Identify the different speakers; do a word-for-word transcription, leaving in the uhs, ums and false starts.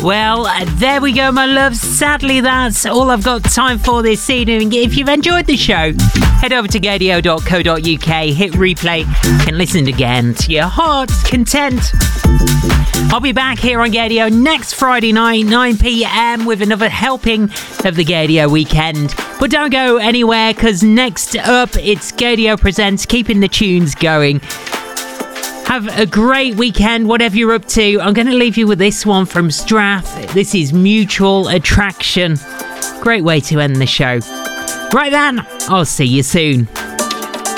Speaker 1: Well, there we go, my loves. Sadly, that's all I've got time for this evening. If you've enjoyed the show, head over to gadio dot co dot uk, hit replay, and listen again to your heart's content. I'll be back here on Gadio next Friday night, nine p.m, with another helping of the Gadio weekend. But don't go anywhere, because next up, it's Gadio Presents Keeping the Tunes Going. Have a great weekend, whatever you're up to. I'm going to leave you with this one from Strath. This is Mutual Attraction. Great way to end the show. Right then, I'll see you soon.